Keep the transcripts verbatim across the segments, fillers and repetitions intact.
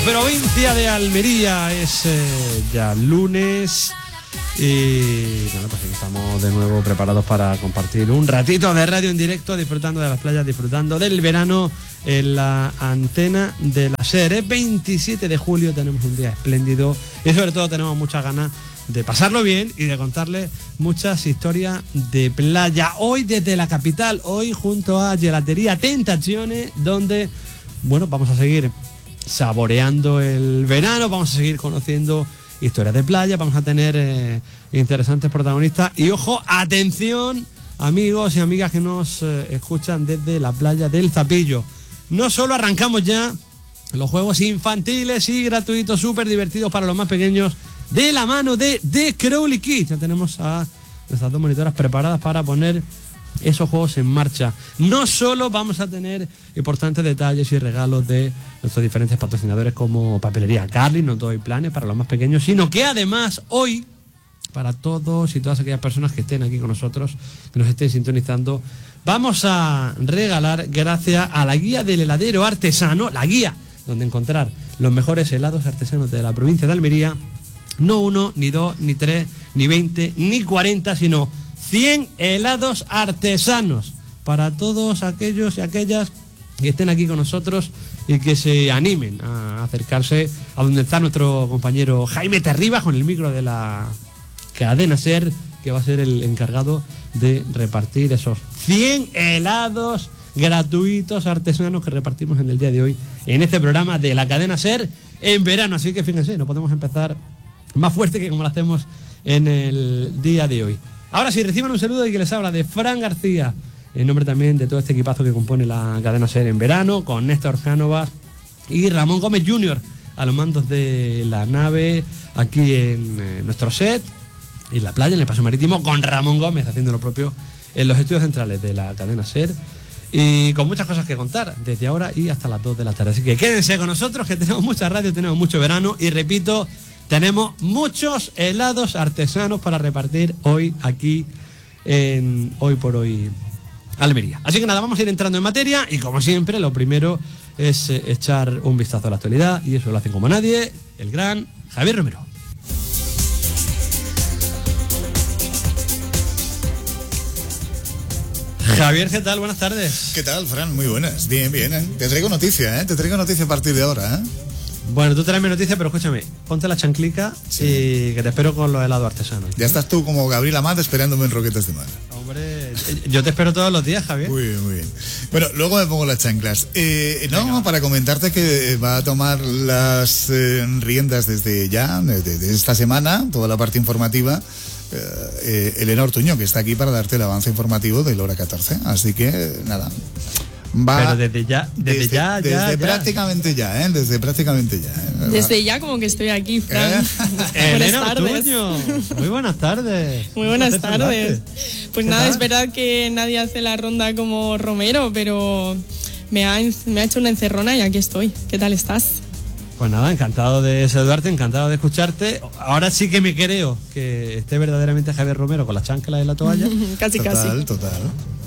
provincia de Almería. Es eh, ya lunes y bueno, pues aquí estamos de nuevo preparados para compartir un ratito de radio en directo, disfrutando de las playas, disfrutando del verano en la antena de la SER. Es veintisiete de julio, tenemos un día espléndido y sobre todo tenemos muchas ganas de pasarlo bien y de contarles muchas historias de playa. Hoy desde la capital, hoy junto a Gelatería Tentaciones, donde bueno, vamos a seguir saboreando el verano, vamos a seguir conociendo historias de playa, vamos a tener eh, interesantes protagonistas y ojo, atención amigos y amigas que nos eh, escuchan desde la playa del Zapillo. No solo arrancamos ya los juegos infantiles y gratuitos, súper divertidos para los más pequeños, de la mano de The Crowley Kids. Ya tenemos a nuestras dos monitoras preparadas para poner esos juegos en marcha. No solo vamos a tener importantes detalles y regalos de nuestros diferentes patrocinadores como Papelería Carly, No Todo Hay Planes para los más pequeños, sino que además hoy, para todos y todas aquellas personas que estén aquí con nosotros, que nos estén sintonizando, vamos a regalar, gracias a la guía del heladero artesano, la guía donde encontrar los mejores helados artesanos de la provincia de Almería, no uno, ni dos, ni tres, ni veinte, ni cuarenta, sino cien helados artesanos para todos aquellos y aquellas que estén aquí con nosotros y que se animen a acercarse a donde está nuestro compañero Jaime Terribas con el micro de la cadena SER, que va a ser el encargado de repartir esos cien helados gratuitos artesanos que repartimos en el día de hoy en este programa de la cadena SER en verano. Así que fíjense, no podemos empezar más fuerte que como lo hacemos en el día de hoy. Ahora sí, reciban un saludo y que les habla de Fran García, en nombre también de todo este equipazo que compone la cadena SER en verano, con Néstor Cánovas y Ramón Gómez junior a los mandos de la nave aquí en eh, nuestro set, en la playa, en el Paseo Marítimo, con Ramón Gómez haciendo lo propio en los estudios centrales de la cadena SER y con muchas cosas que contar desde ahora y hasta las dos de la tarde. Así que quédense con nosotros, que tenemos mucha radio, tenemos mucho verano y repito, tenemos muchos helados artesanos para repartir hoy aquí en Hoy por Hoy Almería. Así que nada, vamos a ir entrando en materia y como siempre lo primero es eh, echar un vistazo a la actualidad y eso lo hace como nadie el gran Javier Romero. Javier, ¿qué tal? Buenas tardes. ¿Qué tal, Fran? Muy buenas. Bien, bien, ¿eh? Te traigo noticia, ¿eh? Te traigo noticia a partir de ahora, ¿eh? Bueno, tú traes mi noticia, pero escúchame, ponte la chanclica sí. Y que te espero con los helados artesanos. Ya estás tú como Gabriel Amat esperándome en Roquetas de Mar. Hombre, yo te espero todos los días, Javier. Muy bien, muy bien. Bueno, luego me pongo las chanclas. Eh, no, Venga. Para comentarte que va a tomar las eh, riendas desde ya, desde de esta semana, toda la parte informativa, eh, Elena Ortuño, que está aquí para darte el avance informativo del hora catorce. Así que, nada... Va Pero desde ya, desde, desde ya, desde ya, prácticamente ya, ya ¿eh? Desde prácticamente ya. ¿eh? Desde ya como que estoy aquí, Fran. ¿Eh? Elena Ortuño, muy buenas tardes. Muy buenas tardes. Pues nada, tal? Es verdad que nadie hace la ronda como Romero, pero me ha, me ha hecho una encerrona y aquí estoy. ¿Qué tal estás? Pues nada, encantado de saludarte, encantado de escucharte. Ahora sí que me creo que esté verdaderamente Javier Romero con la chancla y la toalla. Casi, total, casi. Total, total.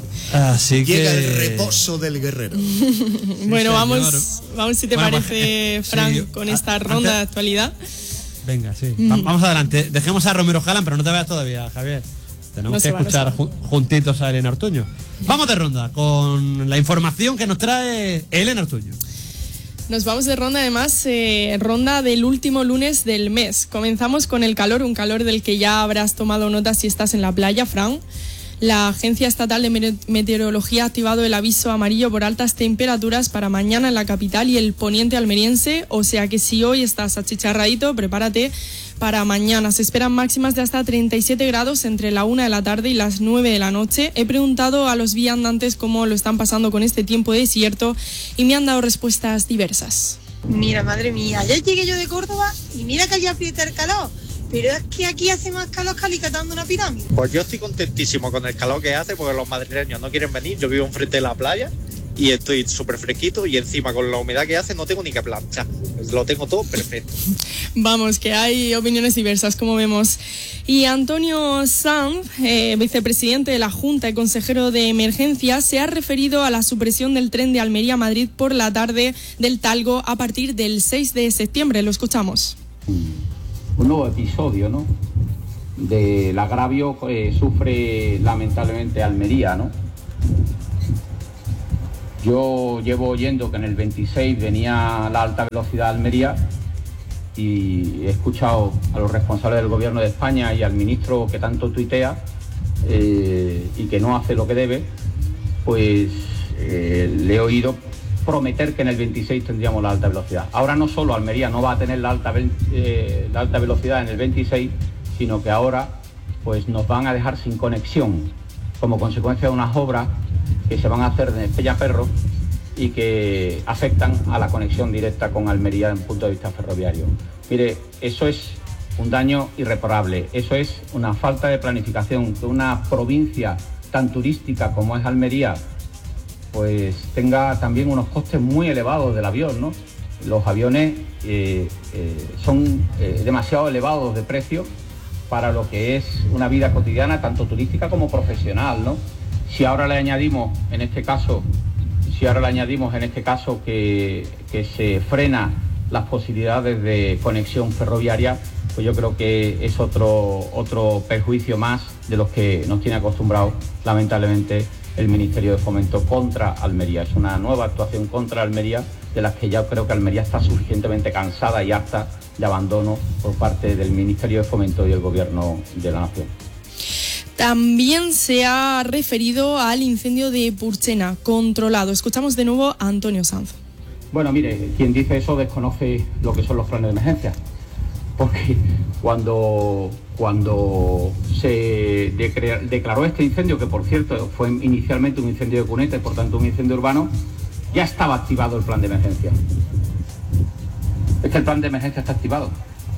Así Llega que... el reposo del guerrero. Sí, bueno, vamos, vamos si te bueno, parece, pues, Fran, sí, con esta ronda antes... de actualidad. Venga, sí. Mm. Vamos adelante. Dejemos a Romero Jalan, pero no te veas todavía, Javier. Tenemos no que escuchar va, no juntitos a Elena Ortuño. Vamos de ronda con la información que nos trae Elena Ortuño. Nos vamos de ronda, además, eh, ronda del último lunes del mes. Comenzamos con el calor, un calor del que ya habrás tomado nota si estás en la playa, Fran. La Agencia Estatal de Meteorología ha activado el aviso amarillo por altas temperaturas para mañana en la capital y el poniente almeriense, o sea que si hoy estás achicharradito, prepárate para mañana. Se esperan máximas de hasta treinta y siete grados entre la una de la tarde y las nueve de la noche. He preguntado a los viandantes cómo lo están pasando con este tiempo desierto y me han dado respuestas diversas. Mira, madre mía, ayer llegué yo de Córdoba y mira que allí aprieta el calor. Pero es que aquí hace más calor que alicatando una pirámide. Pues yo estoy contentísimo con el calor que hace porque los madrileños no quieren venir. Yo vivo enfrente de la playa y estoy súper fresquito y encima con la humedad que hace no tengo ni que planchar. Lo tengo todo perfecto. Vamos, que hay opiniones diversas, como vemos. Y Antonio Sanz, eh, vicepresidente de la Junta y consejero de Emergencias, se ha referido a la supresión del tren de Almería a Madrid por la tarde del Talgo a partir del seis de septiembre. Lo escuchamos. Un nuevo episodio, ¿no?, del agravio que eh, sufre lamentablemente Almería, ¿no? Yo llevo oyendo que en el veintiséis venía la alta velocidad a Almería y he escuchado a los responsables del gobierno de España y al ministro que tanto tuitea eh, y que no hace lo que debe, pues eh, le he oído prometer que en el veintiséis tendríamos la alta velocidad. Ahora no solo Almería no va a tener la alta, eh, la alta velocidad en el veintiséis, sino que ahora pues nos van a dejar sin conexión como consecuencia de unas obras que se van a hacer en Peñaperro y que afectan a la conexión directa con Almería desde un punto de vista ferroviario. Mire, eso es un daño irreparable, eso es una falta de planificación, que una provincia tan turística como es Almería pues tenga también unos costes muy elevados del avión, ¿no? Los aviones eh, eh, son eh, demasiado elevados de precio para lo que es una vida cotidiana, tanto turística como profesional, ¿no? Si ahora le añadimos, en este caso, si ahora le añadimos en este caso que, que se frena las posibilidades de conexión ferroviaria, pues yo creo que es otro, otro perjuicio más de los que nos tiene acostumbrados, lamentablemente, el Ministerio de Fomento contra Almería. Es una nueva actuación contra Almería, de las que ya creo que Almería está suficientemente cansada y harta de abandono por parte del Ministerio de Fomento y el Gobierno de la Nación. También se ha referido al incendio de Purchena, controlado. Escuchamos de nuevo a Antonio Sanz. Bueno, mire, quien dice eso desconoce lo que son los planes de emergencia, porque cuando, cuando se declaró este incendio, que por cierto fue inicialmente un incendio de cuneta y por tanto un incendio urbano, ya estaba activado el plan de emergencia. Es que el plan de emergencia está activado.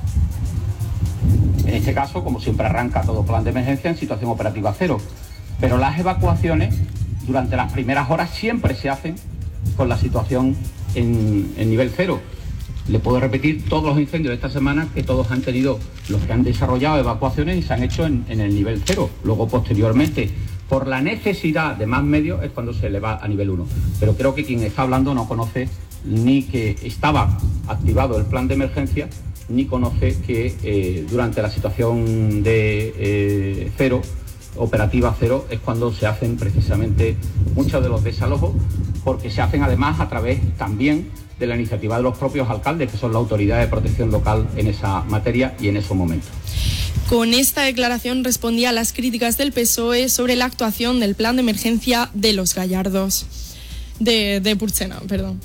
En este caso, como siempre, arranca todo plan de emergencia en situación operativa cero. Pero las evacuaciones durante las primeras horas siempre se hacen con la situación en, en nivel cero. Le puedo repetir todos los incendios de esta semana que todos han tenido, los que han desarrollado evacuaciones y se han hecho en, en el nivel cero. Luego, posteriormente, por la necesidad de más medios es cuando se eleva a nivel uno. Pero creo que quien está hablando no conoce ni que estaba activado el plan de emergencia, ni conoce que eh, durante la situación de eh, cero, operativa cero, es cuando se hacen precisamente muchos de los desalojos, porque se hacen además a través también de la iniciativa de los propios alcaldes, que son la autoridad de protección local en esa materia y en esos momentos. Con esta declaración respondía a las críticas del P S O E sobre la actuación del plan de emergencia de los Gallardos, de, de Purchena, perdón.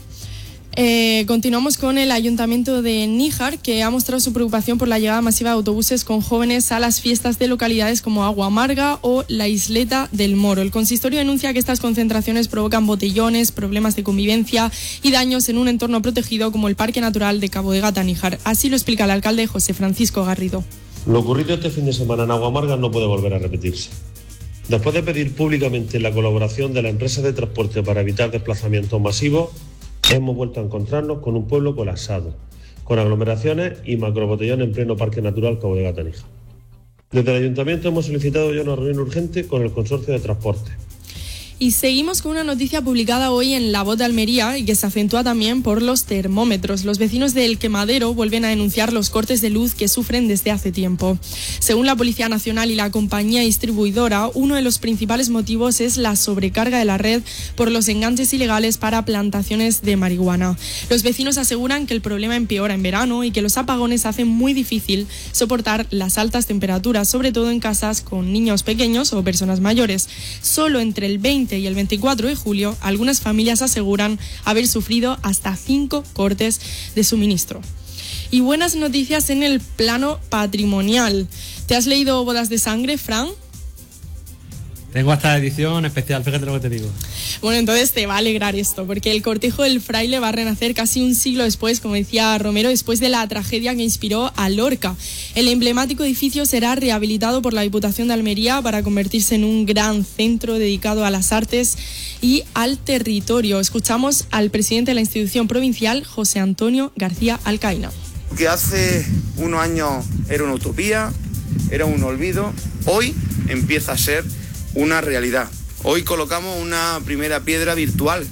Eh, continuamos con el Ayuntamiento de Níjar, que ha mostrado su preocupación por la llegada masiva de autobuses con jóvenes a las fiestas de localidades como Agua Amarga o la Isleta del Moro. El consistorio denuncia que estas concentraciones provocan botellones, problemas de convivencia y daños en un entorno protegido como el Parque Natural de Cabo de Gata, Níjar. Así lo explica el alcalde José Francisco Garrido. Lo ocurrido este fin de semana en Agua Amarga no puede volver a repetirse. Después de pedir públicamente la colaboración de la empresa de transporte para evitar desplazamientos masivos, hemos vuelto a encontrarnos con un pueblo colapsado, con aglomeraciones y macrobotellones en pleno Parque Natural Cabo de Gata, Níjar. Desde el Ayuntamiento hemos solicitado ya una reunión urgente con el Consorcio de Transporte. Y seguimos con una noticia publicada hoy en La Voz de Almería y que se acentúa también por los termómetros. Los vecinos de El Quemadero vuelven a denunciar los cortes de luz que sufren desde hace tiempo. Según la Policía Nacional y la compañía distribuidora, uno de los principales motivos es la sobrecarga de la red por los enganches ilegales para plantaciones de marihuana. Los vecinos aseguran que el problema empeora en verano y que los apagones hacen muy difícil soportar las altas temperaturas, sobre todo en casas con niños pequeños o personas mayores. Solo entre el veinte y el veinticuatro de julio, algunas familias aseguran haber sufrido hasta cinco cortes de suministro. Y buenas noticias en el plano patrimonial. ¿Te has leído Bodas de Sangre, Fran? Tengo hasta edición especial, fíjate lo que te digo. Bueno, entonces te va a alegrar esto, porque el cortejo del fraile va a renacer casi un siglo después, como decía Romero, después de la tragedia que inspiró a Lorca. El emblemático edificio será rehabilitado por la Diputación de Almería para convertirse en un gran centro dedicado a las artes y al territorio. Escuchamos al presidente de la institución provincial, José Antonio García Alcaina. Que hace unos años era una utopía, era un olvido, hoy empieza a ser una realidad. Hoy colocamos una primera piedra virtual.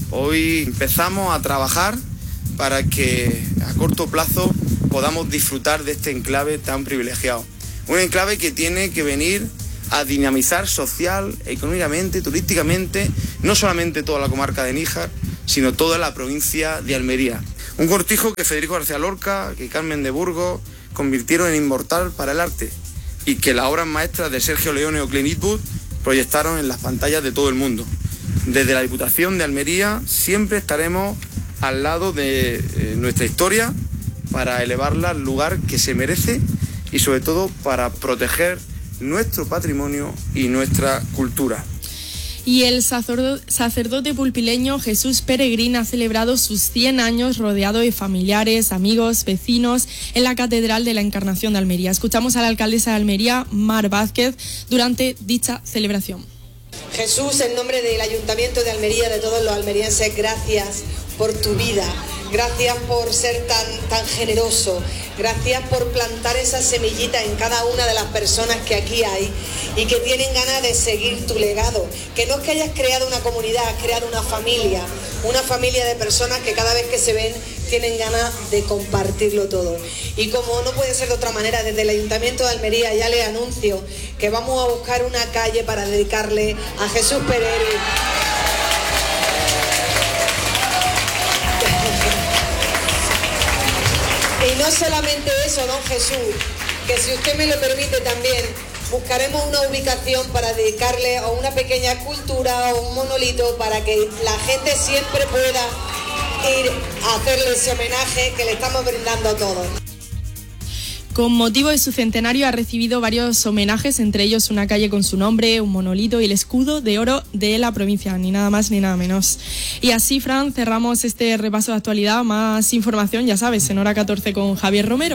Hoy empezamos a trabajar para que a corto plazo podamos disfrutar de este enclave tan privilegiado. Un enclave que tiene que venir a dinamizar social, económicamente, turísticamente, no solamente toda la comarca de Níjar, sino toda la provincia de Almería. Un cortijo que Federico García Lorca, que Carmen de Burgos convirtieron en inmortal para el arte y que las obras maestras de Sergio Leone o Clint Eastwood proyectaron en las pantallas de todo el mundo. Desde la Diputación de Almería siempre estaremos al lado de eh, nuestra historia para elevarla al lugar que se merece y sobre todo para proteger nuestro patrimonio y nuestra cultura. Y el sacerdote pulpileño Jesús Peregrín ha celebrado sus cien años rodeado de familiares, amigos, vecinos en la Catedral de la Encarnación de Almería. Escuchamos a la alcaldesa de Almería, Mar Vázquez, durante dicha celebración. Jesús, en nombre del Ayuntamiento de Almería, de todos los almerienses, gracias por tu vida. Gracias por ser tan, tan generoso, gracias por plantar esa semillita en cada una de las personas que aquí hay y que tienen ganas de seguir tu legado. Que no es que hayas creado una comunidad, has creado una familia, una familia de personas que cada vez que se ven tienen ganas de compartirlo todo. Y como no puede ser de otra manera, desde el Ayuntamiento de Almería ya les anuncio que vamos a buscar una calle para dedicarle a Jesús Peregrín. Y no solamente eso, don Jesús, que si usted me lo permite también, buscaremos una ubicación para dedicarle a una pequeña escultura o un monolito para que la gente siempre pueda ir a hacerle ese homenaje que le estamos brindando a todos. Con motivo de su centenario ha recibido varios homenajes, entre ellos una calle con su nombre, un monolito y el escudo de oro de la provincia, ni nada más ni nada menos. Y así, Fran, cerramos este repaso de actualidad. Más información, ya sabes, en hora catorce con Javier Romero.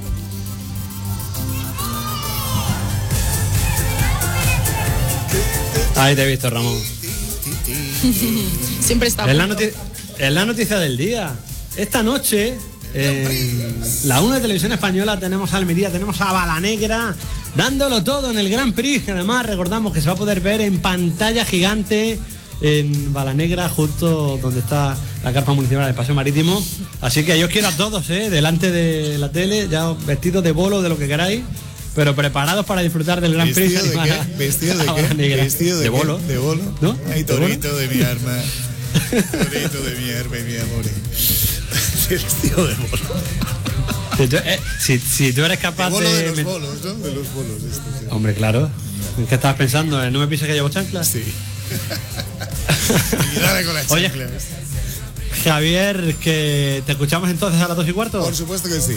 Ahí te he visto, Ramón. Siempre está. Es la, noti- es la noticia del día. Esta noche... En la una de Televisión Española tenemos a Almería, tenemos a Balanegra dándolo todo en el Gran Prix, que además recordamos que se va a poder ver en pantalla gigante en Balanegra, justo donde está la carpa municipal del Paseo Marítimo. Así que yo os quiero a todos, ¿eh? Delante de la tele, ya vestidos de bolo, de lo que queráis, pero preparados para disfrutar del Gran Prix. ¿Vestido de qué? ¿Vestido de qué? ¿Vestido de, de qué? bolo. ¿De bolo? ¿No? Ay, torito de mi arma. Torito de mi arma y mi amor. Vestido de bolo. Si tú, eh, si, si tú eres capaz de... bolo de, de los bolos, ¿no? De los bolos. Esto, sí. Hombre, claro. ¿En qué estabas pensando? ¿No me pises que llevo chanclas? Sí. Y dale con las chanclas. Oye, Javier, que te escuchamos entonces a las dos y cuarto. Por supuesto que sí.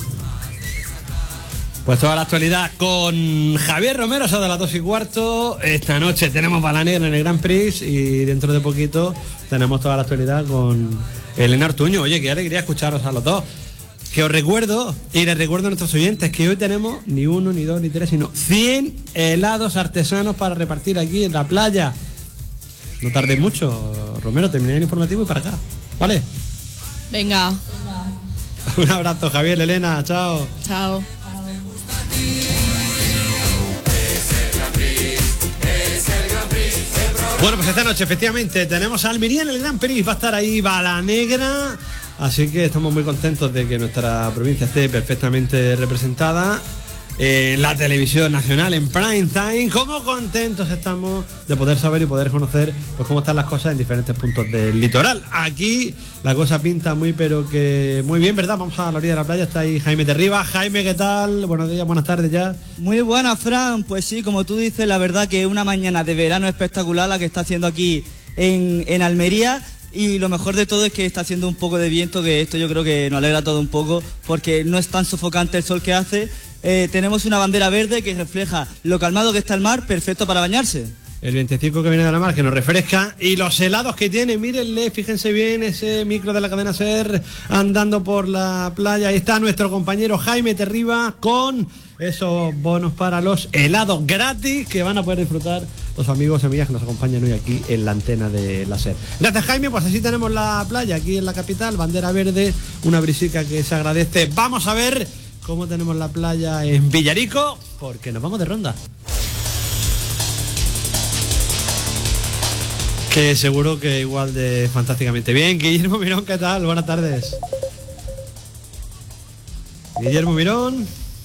Pues toda la actualidad con Javier Romero, eso de las dos y cuarto. Esta noche tenemos Balanegra en el Gran Prix y dentro de poquito tenemos toda la actualidad con Elena Ortuño. Oye, qué alegría escucharos a los dos. Que os recuerdo, y les recuerdo a nuestros oyentes, que hoy tenemos ni uno, ni dos, ni tres, sino cien helados artesanos para repartir aquí en la playa. No tardéis mucho, Romero, terminé el informativo y para acá, ¿vale? Venga. Un abrazo, Javier, Elena, chao. Chao. Bueno, pues esta noche efectivamente tenemos a Almería en el Gran Prix, va a estar ahí Balanegra, así que estamos muy contentos de que nuestra provincia esté perfectamente representada en la televisión nacional, en prime time. Como contentos estamos de poder saber y poder conocer pues cómo están las cosas en diferentes puntos del litoral. Aquí la cosa pinta muy pero que muy bien, ¿verdad? Vamos a la orilla de la playa, está ahí Jaime de Rivas. Jaime, ¿qué tal? Buenos días, buenas tardes ya. Muy buenas, Fran. Pues sí, como tú dices, la verdad que una mañana de verano espectacular la que está haciendo aquí en, en Almería. Y lo mejor de todo es que está haciendo un poco de viento, que esto yo creo que nos alegra todo un poco, porque no es tan sofocante el sol que hace. Eh, tenemos una bandera verde que refleja lo calmado que está el mar, perfecto para bañarse. el vientecico que viene de la mar, que nos refresca, y los helados que tiene, mírenle, fíjense bien, ese micro de la cadena SER andando por la playa. Ahí está nuestro compañero Jaime Terriba con esos bonos para los helados gratis que van a poder disfrutar los amigos y amigas que nos acompañan hoy aquí en la antena de la SER. Gracias, Jaime. Pues así tenemos la playa aquí en la capital, bandera verde, una brisica que se agradece. Vamos a ver cómo tenemos la playa en Villarico, porque nos vamos de ronda. Que seguro que igual de fantásticamente bien. Guillermo Mirón, ¿qué tal? Buenas tardes. Guillermo Mirón.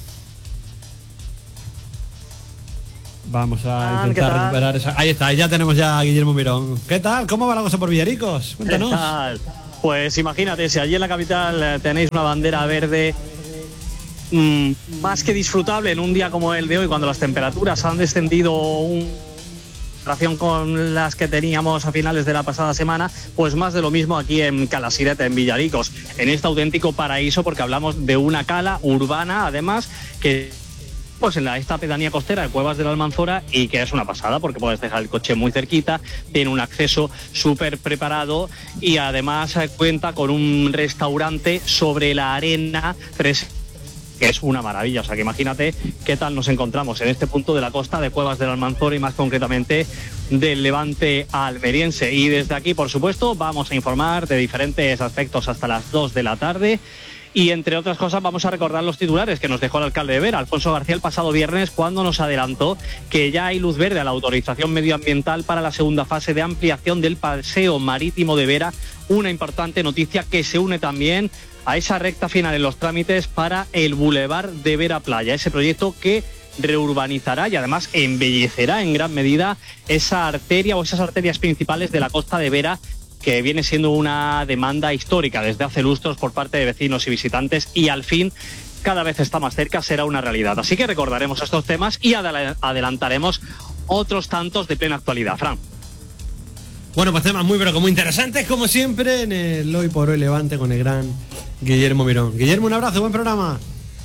Vamos a ah, intentar recuperar esa. Ahí está, ya tenemos ya a Guillermo Mirón. ¿Qué tal? ¿Cómo va la cosa por Villaricos? Cuéntanos. ¿Qué tal? Pues imagínate, si allí en la capital tenéis una bandera verde mmm, más que disfrutable en un día como el de hoy, cuando las temperaturas han descendido un relación con las que teníamos a finales de la pasada semana, pues más de lo mismo aquí en Calasirete, en Villaricos, en este auténtico paraíso, porque hablamos de una cala urbana, además, que pues en la, esta pedanía costera de Cuevas de la Almanzora, y que es una pasada porque puedes dejar el coche muy cerquita, tiene un acceso súper preparado y además eh, cuenta con un restaurante sobre la arena tres, que es una maravilla. O sea que imagínate qué tal nos encontramos en este punto de la costa de Cuevas de la Almanzora y más concretamente del Levante almeriense. Y desde aquí, por supuesto, vamos a informar de diferentes aspectos hasta las dos de la tarde. Y entre otras cosas vamos a recordar los titulares que nos dejó el alcalde de Vera, Alfonso García, el pasado viernes, cuando nos adelantó que ya hay luz verde a la autorización medioambiental para la segunda fase de ampliación del paseo marítimo de Vera, una importante noticia que se une también a esa recta final en los trámites para el Boulevard de Vera Playa, ese proyecto que reurbanizará y además embellecerá en gran medida esa arteria o esas arterias principales de la costa de Vera, que viene siendo una demanda histórica desde hace lustros por parte de vecinos y visitantes, y al fin cada vez está más cerca, será una realidad. Así que recordaremos estos temas y adelantaremos otros tantos de plena actualidad. Fran. Bueno, pues temas muy pero como interesantes, como siempre, en el Hoy por Hoy Levante con el gran Guillermo Mirón. Guillermo, un abrazo, buen programa.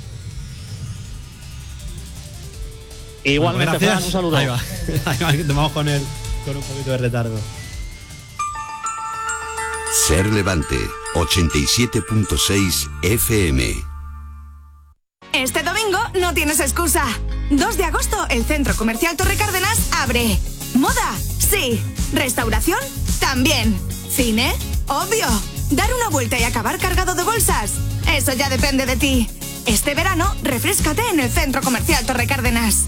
Igualmente, bueno, Fran, un saludo. Ahí va, ahí va, que vamos con él con un poquito de retardo. SER Levante, ochenta y siete punto seis F M. Este domingo no tienes excusa. dos de agosto, el Centro Comercial Torre Cárdenas abre. ¿Moda? Sí. ¿Restauración? También. ¿Cine? Obvio. ¿Dar una vuelta y acabar cargado de bolsas? Eso ya depende de ti. Este verano, refréscate en el Centro Comercial Torre Cárdenas.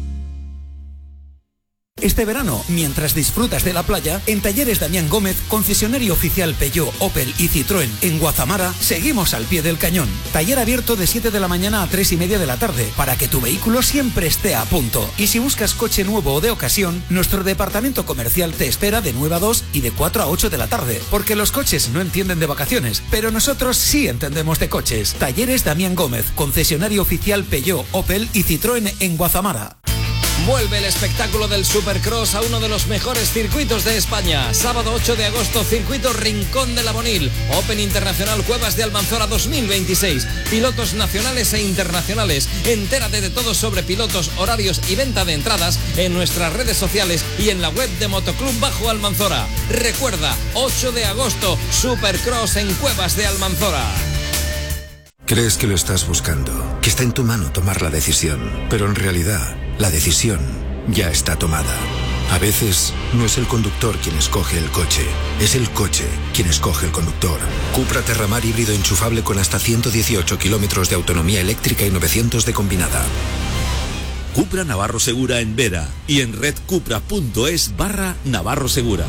Este verano, mientras disfrutas de la playa, en Talleres Damián Gómez, concesionario oficial Peugeot, Opel y Citroën en Guazamara, seguimos al pie del cañón. Taller abierto de siete de la mañana a tres y media de la tarde, para que tu vehículo siempre esté a punto. Y si buscas coche nuevo o de ocasión, nuestro departamento comercial te espera de nueve a dos y de cuatro a ocho de la tarde, porque los coches no entienden de vacaciones, pero nosotros sí entendemos de coches. Talleres Damián Gómez, concesionario oficial Peugeot, Opel y Citroën en Guazamara. Vuelve el espectáculo del Supercross a uno de los mejores circuitos de España. Sábado ocho de agosto, circuito Rincón de la Bonil. Open Internacional Cuevas de Almanzora dos mil veintiséis. Pilotos nacionales e internacionales. Entérate de todo sobre pilotos, horarios y venta de entradas en nuestras redes sociales y en la web de Motoclub Bajo Almanzora. Recuerda, ocho de agosto, Supercross en Cuevas de Almanzora. Crees que lo estás buscando, que está en tu mano tomar la decisión, pero en realidad la decisión ya está tomada. A veces no es el conductor quien escoge el coche, es el coche quien escoge el conductor. Cupra Terramar híbrido enchufable con hasta ciento dieciocho kilómetros de autonomía eléctrica y novecientos de combinada. Cupra Navarro Segura en Vera y en redcupra.es barra Navarro Segura.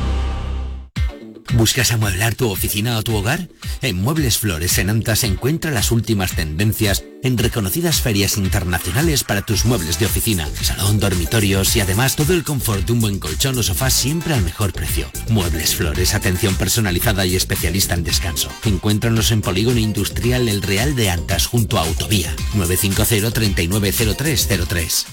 ¿Buscas amueblar tu oficina o tu hogar? En Muebles Flores en Antas encuentra las últimas tendencias en reconocidas ferias internacionales para tus muebles de oficina, salón, dormitorios y además todo el confort de un buen colchón o sofá siempre al mejor precio. Muebles Flores, atención personalizada y especialista en descanso. Encuéntranos en Polígono Industrial El Real de Antas junto a Autovía. nueve cinco cero, treinta y nueve cero tres cero tres.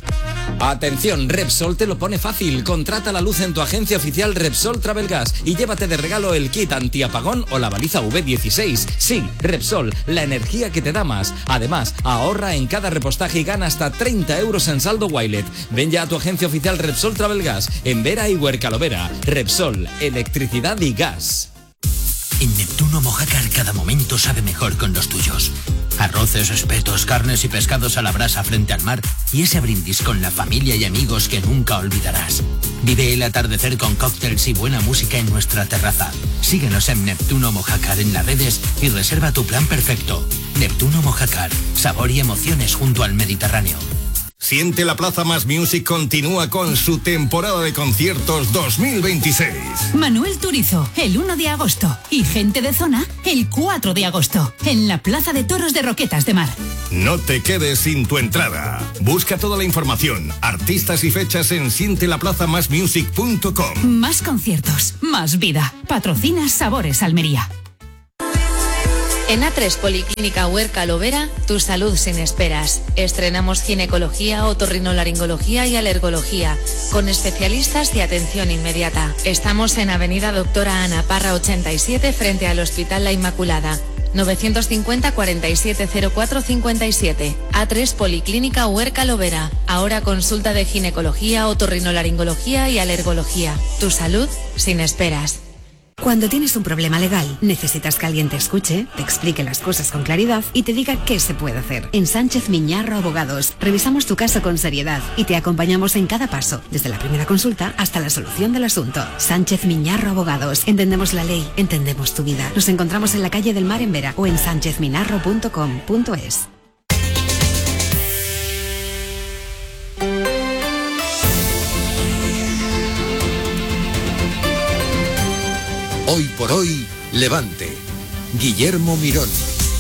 Atención, Repsol te lo pone fácil. Contrata la luz en tu agencia oficial Repsol Travelgas y llévate de regalo el kit antiapagón o la baliza V dieciséis. Sí, Repsol, la energía que te da más. Además, ahorra en cada repostaje y gana hasta treinta euros en saldo Wilet. Ven ya a tu agencia oficial Repsol Travelgas en Vera y Huercalovera. Repsol, electricidad y gas. En Neptuno Mojácar cada momento sabe mejor con los tuyos. Arroces, espetos, carnes y pescados a la brasa frente al mar y ese brindis con la familia y amigos que nunca olvidarás. Vive el atardecer con cócteles y buena música en nuestra terraza. Síguenos en Neptuno Mojácar en las redes y reserva tu plan perfecto. Neptuno Mojácar, sabor y emociones junto al Mediterráneo. Siente la Plaza Más Music continúa con su temporada de conciertos dos mil veintiséis. Manuel Turizo, el uno de agosto. Y Gente de Zona, el cuatro de agosto. En la Plaza de Toros de Roquetas de Mar. No te quedes sin tu entrada. Busca toda la información, artistas y fechas en siente la plaza más music punto com. Más conciertos, más vida. Patrocina Sabores Almería. En A tres Policlínica Huerca-Lovera, tu salud sin esperas. Estrenamos ginecología, otorrinolaringología y alergología, con especialistas de atención inmediata. Estamos en Avenida Doctora Ana Parra ochenta y siete, frente al Hospital La Inmaculada. novecientos cincuenta, cuarenta y siete cero cuatro, cincuenta y siete. A tres Policlínica Huerca-Lovera. Ahora consulta de ginecología, otorrinolaringología y alergología. Tu salud sin esperas. Cuando tienes un problema legal, necesitas que alguien te escuche, te explique las cosas con claridad y te diga qué se puede hacer. En Sánchez Miñarro Abogados, revisamos tu caso con seriedad y te acompañamos en cada paso, desde la primera consulta hasta la solución del asunto. Sánchez Miñarro Abogados. Entendemos la ley, entendemos tu vida. Nos encontramos en la calle del Mar en Vera o en sánchez minarro punto com punto es. Hoy por hoy, Levante. Guillermo Mirón.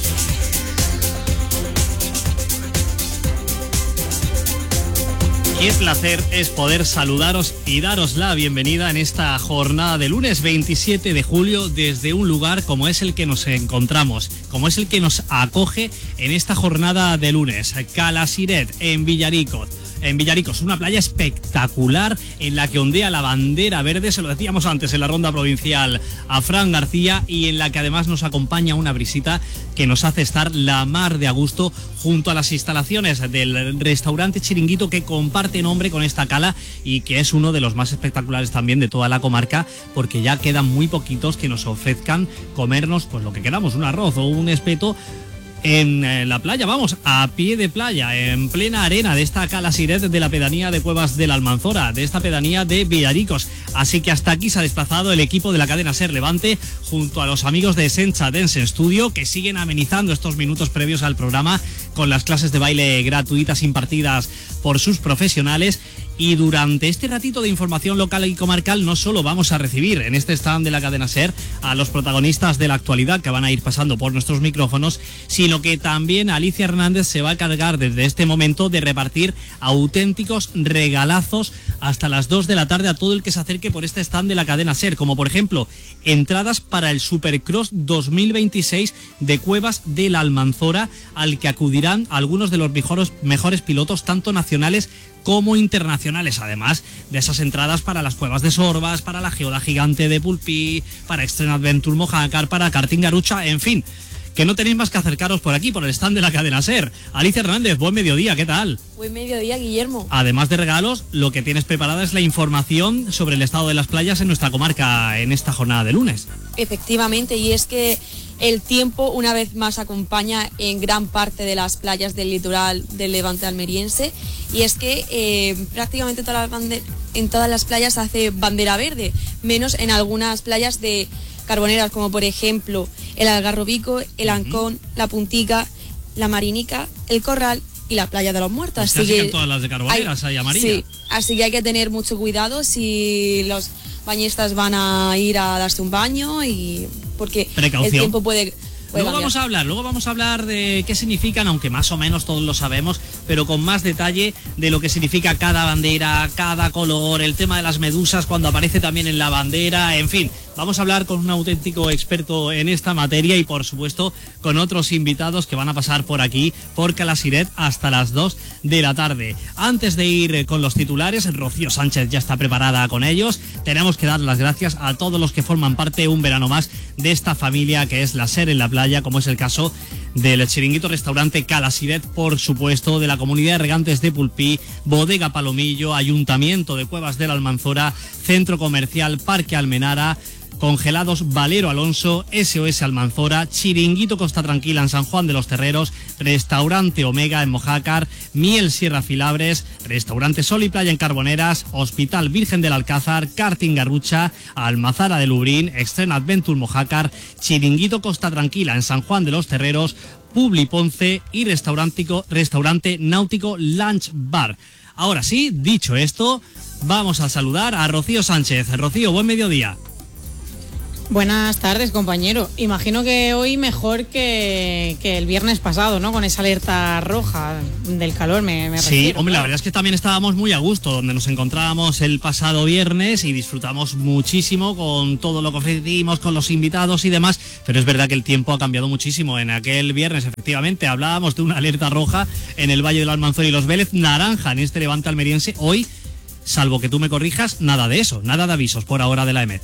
Qué placer es poder saludaros y daros la bienvenida en esta jornada de lunes veintisiete de julio desde un lugar como es el que nos encontramos, como es el que nos acoge en esta jornada de lunes, Cala Siret, en Villaricos. En Villaricos, una playa espectacular en la que ondea la bandera verde, se lo decíamos antes en la ronda provincial a Fran García, y en la que además nos acompaña una brisita que nos hace estar la mar de a gusto junto a las instalaciones del restaurante Chiringuito, que comparte nombre con esta cala y que es uno de los más espectaculares también de toda la comarca, porque ya quedan muy poquitos que nos ofrezcan comernos pues lo que queramos, un arroz o un espeto en eh, la playa, vamos, a pie de playa, en plena arena de esta Cala Siret de la pedanía de Cuevas de la Almanzora, de esta pedanía de Villaricos. Así que hasta aquí se ha desplazado el equipo de la cadena SER Levante junto a los amigos de Sencha Dance Studio, que siguen amenizando estos minutos previos al programa con las clases de baile gratuitas impartidas por sus profesionales. Y durante este ratito de información local y comarcal no solo vamos a recibir en este stand de la cadena SER a los protagonistas de la actualidad que van a ir pasando por nuestros micrófonos, sino que también Alicia Hernández se va a cargar desde este momento de repartir auténticos regalazos hasta las dos de la tarde a todo el que se acerque por este stand de la cadena SER, como por ejemplo entradas para el Supercross dos mil veintiséis de Cuevas de la Almanzora, al que acudirán algunos de los mejores, mejores pilotos tanto nacionales como internacionales, además de esas entradas para las cuevas de Sorbas, para la geoda gigante de Pulpí, para Extreme Adventure Mojácar, para Karting Garucha, en fin, que no tenéis más que acercaros por aquí, por el stand de la cadena SER. Alicia Hernández, buen mediodía, ¿qué tal? Buen mediodía, Guillermo. Además de regalos, lo que tienes preparada es la información sobre el estado de las playas en nuestra comarca en esta jornada de lunes. Efectivamente, y es que el tiempo una vez más acompaña en gran parte de las playas del litoral del Levante almeriense, y es que eh, prácticamente todas las bande- en todas las playas hace bandera verde, menos en algunas playas de carboneras como por ejemplo el Algarrobico, el Ancón, uh-huh. la Puntica, la Marinica, el Corral y la Playa de los Muertos. Pues así que en todas las de carboneras hay, hay amarilla. Sí, así que hay que tener mucho cuidado si los bañistas van a ir a darse un baño, y porque Precaución. el tiempo puede Puede Luego cambiar. vamos a hablar, luego vamos a hablar de qué significan, aunque más o menos todos lo sabemos, pero con más detalle de lo que significa cada bandera, cada color, el tema de las medusas cuando aparece también en la bandera, en fin. Vamos a hablar con un auténtico experto en esta materia y, por supuesto, con otros invitados que van a pasar por aquí, por Calasiret, hasta las dos de la tarde. Antes de ir con los titulares, Rocío Sánchez ya está preparada con ellos. Tenemos que dar las gracias a todos los que forman parte un verano más de esta familia que es la SER en la playa, como es el caso del chiringuito restaurante Calasiret, por supuesto, de la Comunidad de Regantes de Pulpí, Bodega Palomillo, Ayuntamiento de Cuevas de la Almanzora, Centro Comercial Parque Almenara, Congelados Valero Alonso, S O S Almanzora, Chiringuito Costa Tranquila en San Juan de los Terreros, Restaurante Omega en Mojácar, Miel Sierra Filabres, Restaurante Sol y Playa en Carboneras, Hospital Virgen del Alcázar, Karting Garrucha, Almazara de Lubrín, Extreme Adventure Mojácar, Chiringuito Costa Tranquila en San Juan de los Terreros, Publi Ponce y Restaurante Náutico Lunch Bar. Ahora sí, dicho esto, vamos a saludar a Rocío Sánchez. Rocío, buen mediodía. Buenas tardes, compañero. Imagino que hoy mejor que, que el viernes pasado, ¿no? Con esa alerta roja del calor, me, me Sí, refiero, hombre, claro. la verdad es que también estábamos muy a gusto donde nos encontrábamos el pasado viernes y disfrutamos muchísimo con todo lo que ofrecimos, con los invitados y demás, pero es verdad que el tiempo ha cambiado muchísimo. En aquel viernes, efectivamente, hablábamos de una alerta roja en el Valle del Almanzora y los Vélez, naranja en este Levante almeriense. Hoy, salvo que tú me corrijas, nada de eso, nada de avisos por ahora de la EMET.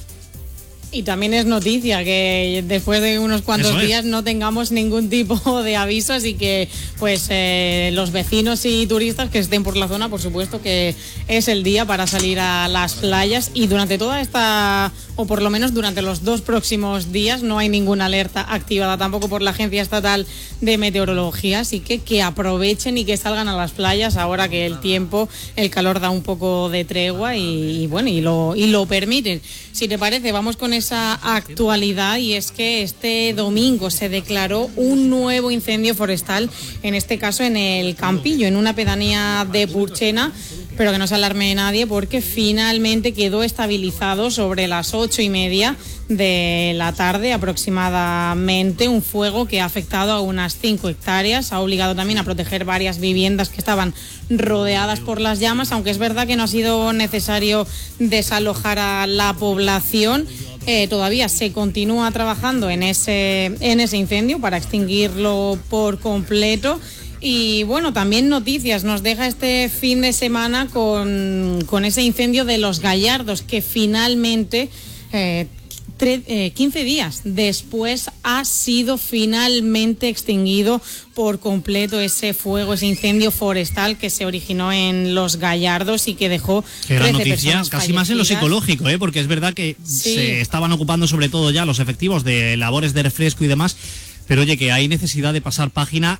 Y también es noticia que después de unos cuantos Eso es. días no tengamos ningún tipo de aviso, así que pues eh, los vecinos y turistas que estén por la zona, por supuesto que es el día para salir a las playas, y durante toda esta, o por lo menos durante los dos próximos días, no hay ninguna alerta activada tampoco por la Agencia Estatal de Meteorología, así que que aprovechen y que salgan a las playas ahora que el tiempo, el calor da un poco de tregua y, y bueno, y lo, y lo permiten. Si te parece, vamos con esa actualidad, y es que este domingo se declaró un nuevo incendio forestal, en este caso en el Campillo, en una pedanía de Purchena, pero que no se alarme nadie porque finalmente quedó estabilizado sobre las ocho y media de la tarde aproximadamente, un fuego que ha afectado a unas cinco hectáreas, ha obligado también a proteger varias viviendas que estaban rodeadas por las llamas, aunque es verdad que no ha sido necesario desalojar a la población. Eh, todavía se continúa trabajando en ese, en ese incendio para extinguirlo por completo. Y bueno, también noticias nos deja este fin de semana con, con ese incendio de Los Gallardos, que finalmente, eh, tre, eh, quince días después, ha sido finalmente extinguido por completo ese fuego, ese incendio forestal que se originó en Los Gallardos y que dejó Qué gran trece noticia, personas casi más en lo fallecidas. psicológico, ¿eh? Porque es verdad que Sí. se estaban ocupando sobre todo ya los efectivos de labores de refresco y demás, pero oye, que hay necesidad de pasar página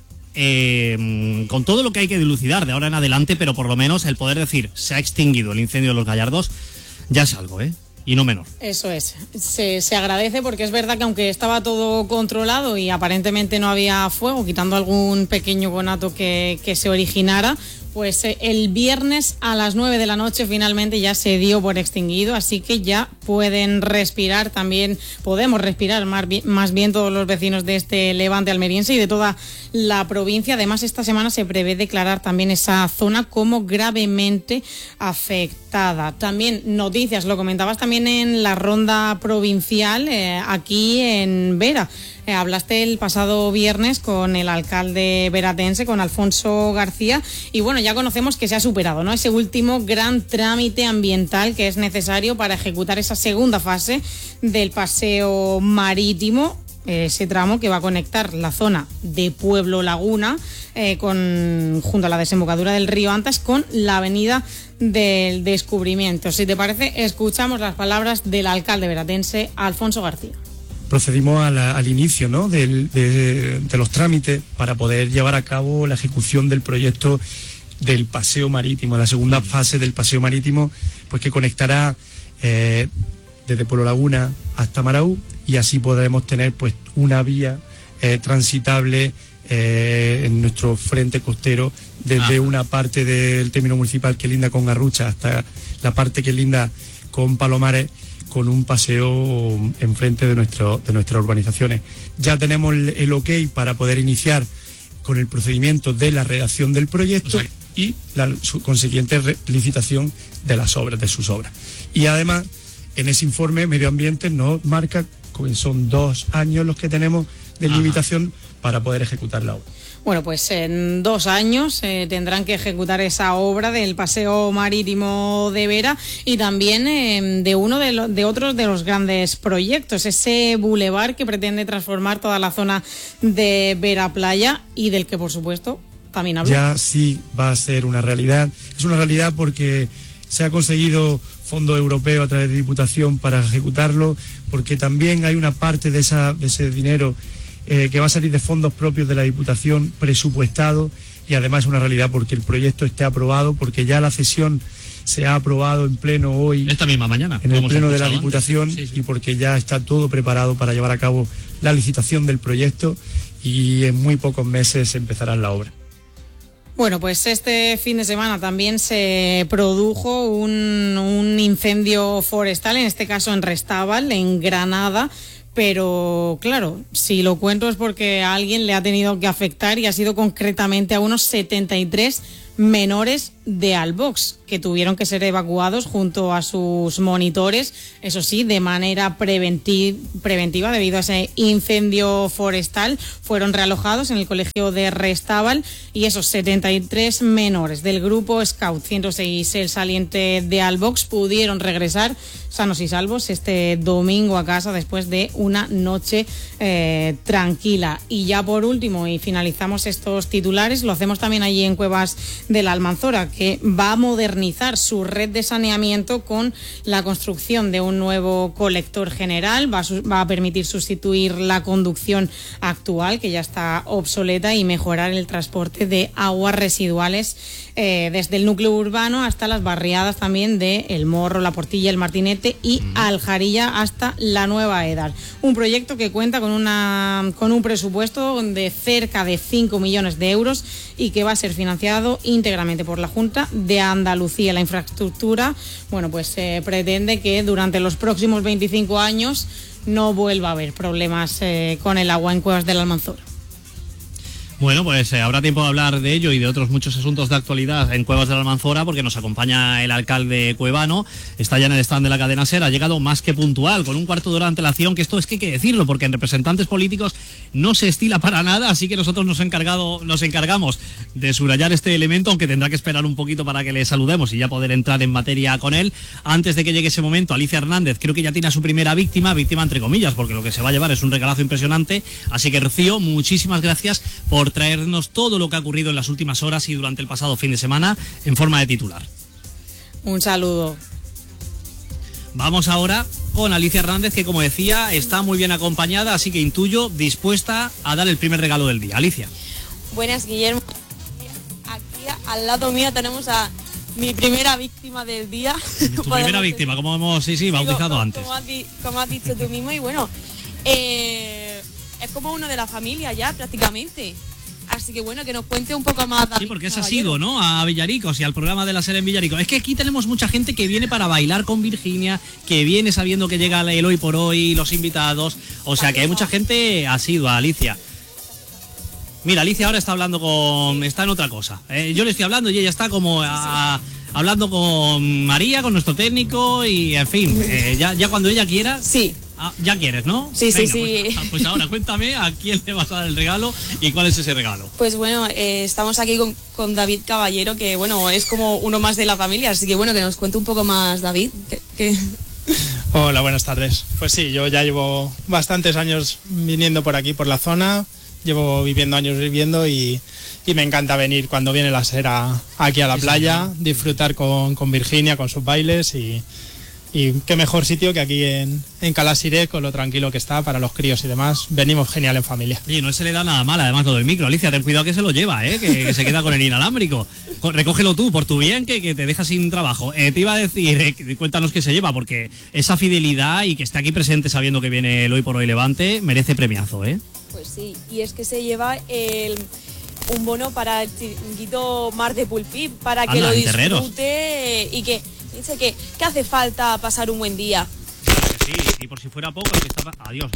eh, con todo lo que hay que dilucidar de ahora en adelante, pero por lo menos el poder decir se ha extinguido el incendio de Los Gallardos ya es algo, ¿eh? Y no menor. Eso es, se, se agradece porque es verdad que aunque estaba todo controlado y aparentemente no había fuego, quitando algún pequeño conato que, que se originara, pues eh, el viernes a las nueve de la noche finalmente ya se dio por extinguido, así que ya pueden respirar también, podemos respirar más bien, más bien todos los vecinos de este Levante almeriense y de toda la provincia. Además, esta semana se prevé declarar también esa zona como gravemente afectada. También noticias, lo comentabas también en la ronda provincial, eh, aquí en Vera. Eh, hablaste el pasado viernes con el alcalde veratense, con Alfonso García, y bueno, ya conocemos que se ha superado, ¿no?, ese último gran trámite ambiental que es necesario para ejecutar esa segunda fase del paseo marítimo, ese tramo que va a conectar la zona de Pueblo Laguna eh, con, junto a la desembocadura del río Antas con la avenida del Descubrimiento. Si te parece, escuchamos las palabras del alcalde veratense, Alfonso García. Procedimos a la, al inicio, ¿no?, del, de, de los trámites para poder llevar a cabo la ejecución del proyecto del paseo marítimo, la segunda fase del paseo marítimo, pues que conectará eh, desde Pueblo Laguna hasta Maraú, y así podremos tener pues una vía eh, transitable eh, en nuestro frente costero desde ah. una parte del término municipal que linda con Garrucha hasta la parte que linda con Palomares, con un paseo enfrente de, nuestro, de nuestras urbanizaciones. Ya tenemos el, el ok para poder iniciar con el procedimiento de la redacción del proyecto, o sea, y la su consiguiente licitación de las obras, de sus obras. Y además, en ese informe Medio Ambiente nos marca que son dos años los que tenemos de limitación para poder ejecutar la obra. Bueno, pues en dos años eh, tendrán que ejecutar esa obra del paseo marítimo de Vera y también eh, de uno de, lo, de otros de los grandes proyectos, ese bulevar que pretende transformar toda la zona de Vera Playa y del que, por supuesto, también habla. Ya sí va a ser una realidad. Es una realidad porque se ha conseguido fondo europeo a través de Diputación para ejecutarlo, porque también hay una parte de, esa, de ese dinero Eh, que va a salir de fondos propios de la Diputación presupuestado, y además es una realidad porque el proyecto esté aprobado, porque ya la cesión se ha aprobado en pleno hoy, esta misma mañana, en el pleno de la Diputación, sí, sí. Y porque ya está todo preparado para llevar a cabo la licitación del proyecto y en muy pocos meses empezará la obra. Bueno, pues este fin de semana también se produjo un, un incendio forestal, en este caso en Restábal, en Granada. Pero claro, si lo cuento es porque a alguien le ha tenido que afectar y ha sido concretamente a unos setenta y tres menores de Albox, que tuvieron que ser evacuados junto a sus monitores, eso sí, de manera preventi- preventiva debido a ese incendio forestal. Fueron realojados en el colegio de Restábal y esos setenta y tres menores del grupo Scout ciento seis El Saliente de Albox pudieron regresar sanos y salvos este domingo a casa después de una noche eh, tranquila. Y ya por último, y finalizamos estos titulares, lo hacemos también allí en Cuevas de la Almanzora, que va a modernizar su red de saneamiento con la construcción de un nuevo colector general. Va a, su- va a permitir sustituir la conducción actual, que ya está obsoleta, y mejorar el transporte de aguas residuales eh, desde el núcleo urbano hasta las barriadas también de El Morro, La Portilla, El Martinete y Aljarilla hasta la Nueva Edar. Un proyecto que cuenta con, una, con un presupuesto de cerca de cinco millones de euros y que va a ser financiado íntegramente por la Junta de Andalucía. La infraestructura, bueno, pues se eh, pretende que durante los próximos veinticinco años no vuelva a haber problemas eh, con el agua en Cuevas de la Almanzora. Bueno, pues eh, habrá tiempo de hablar de ello y de otros muchos asuntos de actualidad en Cuevas de la Almanzora, porque nos acompaña el alcalde cuevano, está ya en el stand de la cadena SER, ha llegado más que puntual, con un cuarto de hora de antelación, que esto es que hay que decirlo, porque en representantes políticos no se estila para nada, así que nosotros nos, encargado, nos encargamos de subrayar este elemento, aunque tendrá que esperar un poquito para que le saludemos y ya poder entrar en materia con él. Antes de que llegue ese momento, Alicia Hernández creo que ya tiene a su primera víctima, víctima entre comillas, porque lo que se va a llevar es un regalazo impresionante, así que Rocío, muchísimas gracias por traernos todo lo que ha ocurrido en las últimas horas y durante el pasado fin de semana en forma de titular. Un saludo. Vamos ahora con Alicia Hernández, que como decía está muy bien acompañada, así que intuyo dispuesta a dar el primer regalo del día. Alicia. Buenas, Guillermo. Aquí al lado mío tenemos a mi primera víctima del día. Tu primera víctima, como hemos sí, sí, bautizado como, antes. Como has, di, como has dicho tú mismo, y bueno, eh, es como uno de la familia ya prácticamente. Así que bueno, que nos cuente un poco más, David. Sí, porque es asiduo, ¿no? A Villaricos y al programa de la SER en Villaricos. Es que aquí tenemos mucha gente que viene para bailar con Virginia, que viene sabiendo que llega el hoy por hoy, los invitados. O sea que hay mucha gente asidua, Alicia. Mira, Alicia ahora está hablando con... está en otra cosa. Eh, yo le estoy hablando y ella está como a, hablando con María, con nuestro técnico y, en fin, eh, ya, ya cuando ella quiera... Sí. Ah, ya quieres, ¿no? Sí, Venga, sí, sí. Pues, pues ahora cuéntame a quién le vas a dar el regalo y cuál es ese regalo. Pues bueno, eh, estamos aquí con, con David Caballero, que bueno, es como uno más de la familia, así que bueno, que nos cuente un poco más, David. Que, que... Hola, buenas tardes. Pues sí, yo ya llevo bastantes años viniendo por aquí, por la zona, llevo viviendo años viviendo y, y me encanta venir cuando viene la SER a, aquí a la sí, playa, sí. disfrutar con, con Virginia, con sus bailes y... Y qué mejor sitio que aquí en, en Calasiré, con lo tranquilo que está para los críos y demás. Venimos genial en familia. Oye, no se le da nada mal, además lo del micro. Alicia, ten cuidado que se lo lleva, ¿eh? que, que se queda con el inalámbrico. Recógelo tú, por tu bien, que, que te deja sin trabajo. Eh, te iba a decir, eh, cuéntanos qué se lleva, porque esa fidelidad y que esté aquí presente sabiendo que viene el Hoy por Hoy Levante, merece premiazo, ¿eh? Pues sí, y es que se lleva el... un bono para el chiringuito Mar de Pulpí, para que Anda, lo disfrute y que dice que, que hace falta pasar un buen día. sí, y por si fuera poco, el que está... Adiós.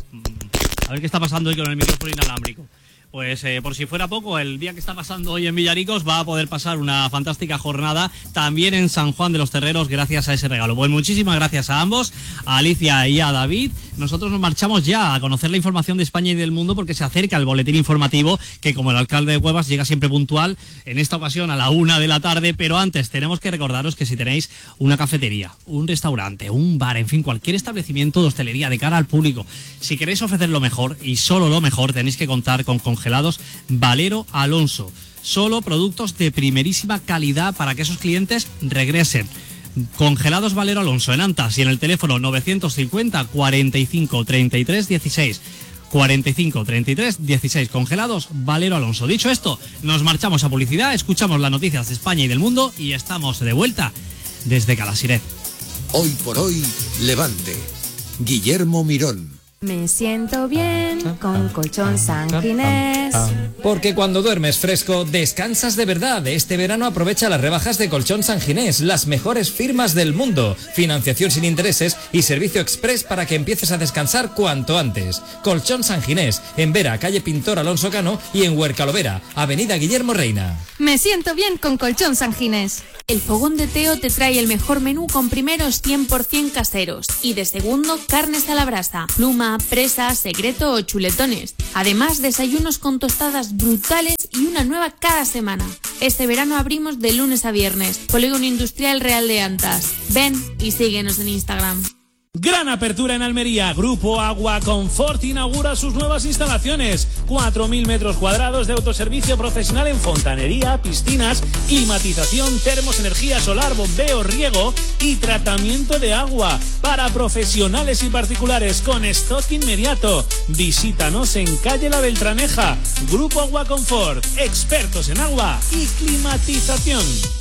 A ver qué está pasando hoy con el micrófono inalámbrico. Pues eh, por si fuera poco, el día que está pasando hoy en Villaricos va a poder pasar una fantástica jornada también en San Juan de los Terreros gracias a ese regalo. Pues muchísimas gracias a ambos, a Alicia y a David. Nosotros nos marchamos ya a conocer la información de España y del mundo porque se acerca el boletín informativo que, como el alcalde de Cuevas, llega siempre puntual, en esta ocasión a la una de la tarde, pero antes tenemos que recordaros que si tenéis una cafetería, un restaurante, un bar, en fin, cualquier establecimiento de hostelería de cara al público, si queréis ofrecer lo mejor y solo lo mejor, tenéis que contar con Congelados Valero Alonso. Solo productos de primerísima calidad para que esos clientes regresen. Congelados Valero Alonso en Antas y en el teléfono novecientos cincuenta, cuarenta y cinco, treinta y tres, dieciséis. cuarenta y cinco, treinta y tres, dieciséis. Congelados Valero Alonso. Dicho esto, nos marchamos a publicidad, escuchamos las noticias de España y del mundo y estamos de vuelta desde Calasiret. Hoy por hoy, Levante. Guillermo Mirón. Me siento bien con Colchón San Ginés. Porque cuando duermes fresco, descansas de verdad. Este verano aprovecha las rebajas de Colchón San Ginés, las mejores firmas del mundo. Financiación sin intereses y servicio express para que empieces a descansar cuanto antes. Colchón San Ginés, en Vera, calle Pintor Alonso Cano y en Huercalovera, avenida Guillermo Reina. Me siento bien con Colchón San Ginés. El Fogón de Teo te trae el mejor menú con primeros cien por ciento caseros y de segundo carnes a la brasa, pluma, presa, secreto o chuletones. Además, desayunos con tostadas brutales y una nueva cada semana. Este verano abrimos de lunes a viernes. Polígono Industrial Real de Antas. Ven y síguenos en Instagram. Gran apertura en Almería. Grupo Agua Confort inaugura sus nuevas instalaciones. cuatro mil metros cuadrados de autoservicio profesional en fontanería, piscinas, climatización, termos, energía solar, bombeo, riego y tratamiento de agua para profesionales y particulares con stock inmediato. Visítanos en calle La Beltraneja. Grupo Agua Confort, expertos en agua y climatización.